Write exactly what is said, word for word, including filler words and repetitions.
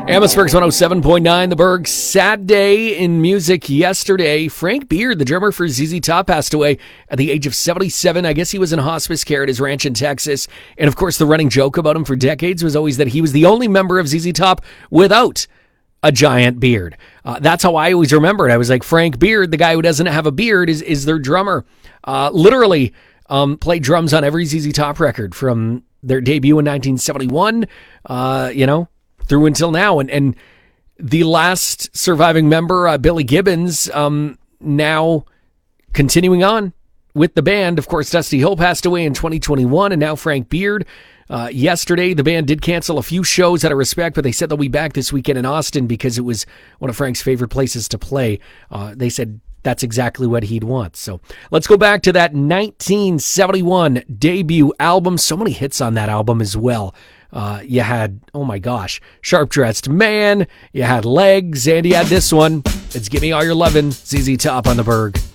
Amherstburg's one oh seven point nine, The Berg. Sad day in music yesterday. Frank Beard, the drummer for Z Z Top, passed away at the age of seventy-seven. I guess he was in hospice care at his ranch in Texas. And of course, the running joke about him for decades was always that he was the only member of Z Z Top without a giant beard. Uh, that's how I always remembered. I was like, Frank Beard, the guy who doesn't have a beard, is, is their drummer. Uh, literally um, played drums on every Z Z Top record from their debut in nineteen seventy-one, uh, you know, through until now. And, and the last surviving member, uh, Billy Gibbons, um, now continuing on with the band. Of course, Dusty Hill passed away in twenty twenty-one, and now Frank Beard. Uh, yesterday, the band did cancel a few shows out of respect, but they said they'll be back this weekend in Austin because it was one of Frank's favorite places to play. Uh, they said that's exactly what he'd want. So let's go back to that nineteen seventy-one debut album. So many hits on that album as well. Uh, you had, oh my gosh, Sharp Dressed Man, you had Legs, and you had this one. It's Give Me All Your Lovin', Z Z Top on the Berg.